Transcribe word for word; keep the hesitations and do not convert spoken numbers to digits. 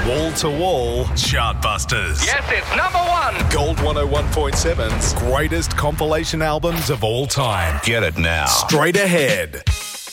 Wall-to-wall Chartbusters. Yes, it's number one. Gold one oh one point seven's greatest compilation albums of all time. Get it now. Straight ahead.